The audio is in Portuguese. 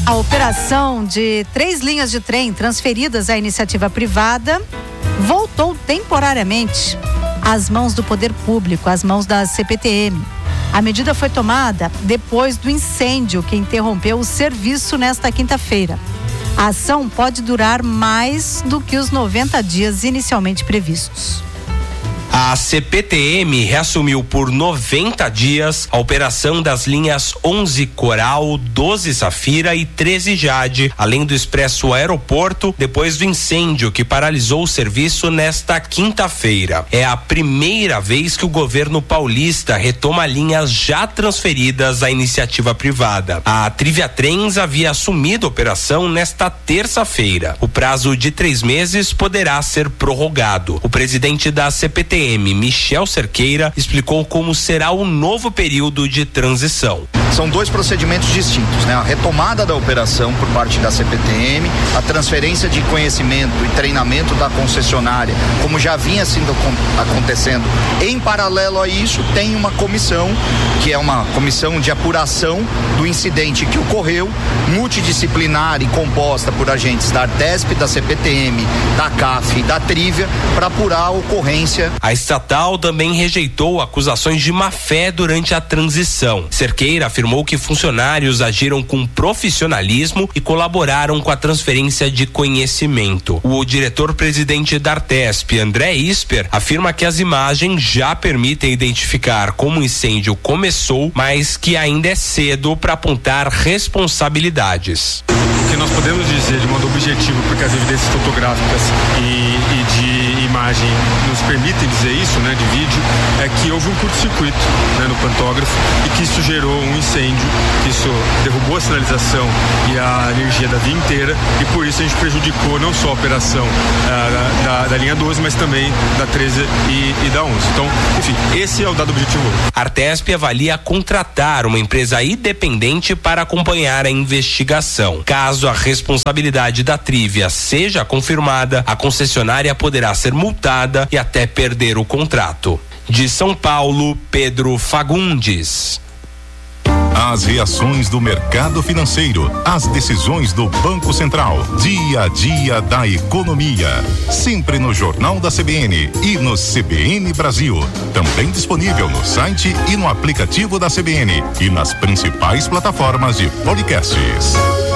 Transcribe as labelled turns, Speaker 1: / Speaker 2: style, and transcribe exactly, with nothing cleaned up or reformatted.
Speaker 1: A operação de três linhas de trem transferidas à iniciativa privada voltou temporariamente às mãos do poder público, às mãos da C P T M. A medida foi tomada depois do incêndio que interrompeu o serviço nesta quinta-feira. A ação pode durar mais do que os noventa dias inicialmente previstos.
Speaker 2: A C P T M reassumiu por noventa dias a operação das linhas onze Coral, doze Safira e treze Jade, além do Expresso Aeroporto, depois do incêndio que paralisou o serviço nesta quinta-feira. É a primeira vez que o governo paulista retoma linhas já transferidas à iniciativa privada. A Trivia Trens havia assumido a operação nesta terça-feira. O prazo de três meses poderá ser prorrogado. O presidente da C P T M, Michel Cerqueira, explicou como será o novo período de transição.
Speaker 3: São dois procedimentos distintos, né? A retomada da operação por parte da C P T M, a transferência de conhecimento e treinamento da concessionária, como já vinha sendo acontecendo. Em paralelo a isso, tem uma comissão, que é uma comissão de apuração do incidente que ocorreu, multidisciplinar e composta por agentes da Artesp, da C P T M, da C A F e da Trivia, para apurar a ocorrência.
Speaker 2: A estatal também rejeitou acusações de má-fé durante a transição. Cerqueira afirmou que funcionários agiram com profissionalismo e colaboraram com a transferência de conhecimento. O diretor-presidente da Artesp, André Isper, afirma que as imagens já permitem identificar como o incêndio começou, mas que ainda é cedo para apontar responsabilidades.
Speaker 4: O que nós podemos dizer de modo objetivo, porque as evidências fotográficas e, e de imagem nos permitem dizer isso, né, de vídeo, é que houve um curto-circuito, né, no pantógrafo e que isso gerou um incêndio, que isso derrubou a sinalização e a energia da via inteira e por isso a gente prejudicou não só a operação ah, da, da linha doze, mas também da treze e, e da onze. Então, enfim, esse é o dado objetivo.
Speaker 2: A Artesp avalia contratar uma empresa independente para acompanhar a investigação. Caso a responsabilidade da Trivia seja confirmada, a concessionária poderá ser multada e até perder o contrato. De São Paulo, Pedro Fagundes.
Speaker 5: As reações do mercado financeiro, as decisões do Banco Central, dia a dia da economia. Sempre no Jornal da C B N e no C B N Brasil. Também disponível no site e no aplicativo da C B N e nas principais plataformas de podcasts.